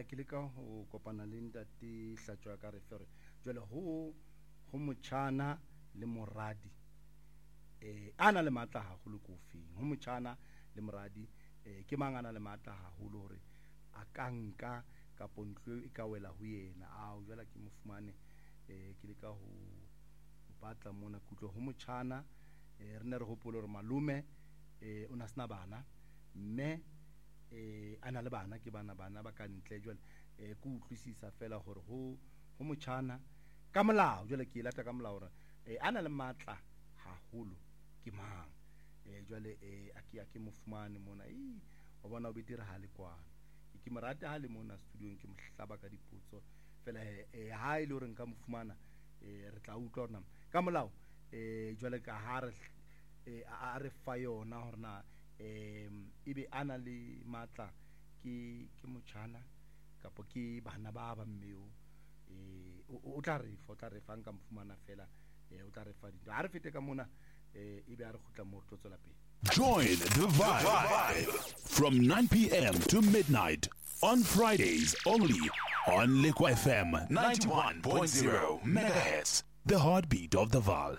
ke le ka ho kopana le ntate Hlatjwa ka re fere jwale ho motjhana le moradi ana le matla haholo kofing ho motjhana le moradi ke mangana le matla haholo hore a ka nka ka pontlo e ka wela ho yena jwale ke mo fumane ke le ka ho batla mona kutlo ho motjhana re ne re hopole hore malume o na sena bana mme ana le bana ke bana ba ka ntle jwale ke utlwisisa fela hore ho motjhana ka molao jwale ke ilata ka molao hore ana le matla haholo ke mang jwale a ke mo fumane mona o bona o betire ha le kwana ke mo rata ha le mona studio ke mo hlaba ka dipotso fela ha ile hore nka mo fumana re tla utlwa hore ka molao jwale ka ha re a re fa yona hore na ebe ana le matla ke motjhana kapo ke bana ba mmeo o tla re fa nka mfumana fela o tla re fa dinto ha re fete ka mona ebe a re khutla mo tlotsela pele. Join the vibe from 9 p.m. to midnight on Fridays only on Liquid FM 91.0 megahertz, the heartbeat of the Vaal.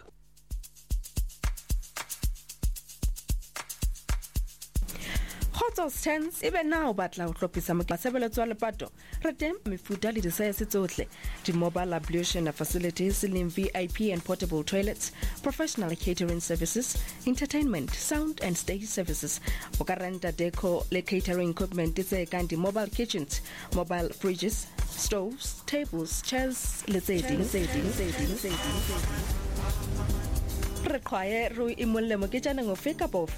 Hotels Tens, even now, batla o tlopisa moklasebeletso wa lepato re teng mefuta le disaese tsohle di mobile ablution facilities, slim VIP and portable toilets, professional catering services, entertainment, sound and stage services, o ka renta deco le catering equipment tse kang di mobile kitchens, mobile fridges, stoves, tables, chairs le tse ding. Re qhaye ro imolle moketjana ngofe ka